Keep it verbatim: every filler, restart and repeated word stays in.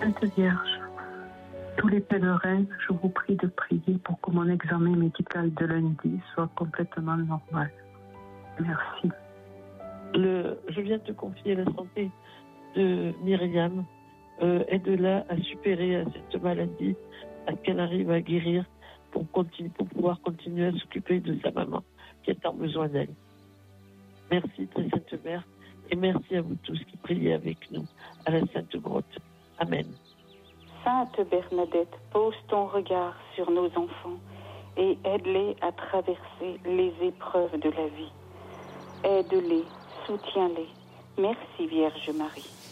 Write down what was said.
Sainte Vierge, tous les pèlerins, je vous prie de prier pour que mon examen médical de lundi soit complètement normal. Merci. Le, je viens te confier la santé de Myriam. Euh, aide-la à supérer cette maladie, à qu'elle arrive à guérir pour, continuer, pour pouvoir continuer à s'occuper de sa maman qui a tant besoin d'elle. Merci, très Sainte Mère, et merci à vous tous qui priez avec nous à la Sainte Grotte. Amen. Sainte Bernadette, pose ton regard sur nos enfants et aide-les à traverser les épreuves de la vie. Aide-les, soutiens-les. Merci Vierge Marie.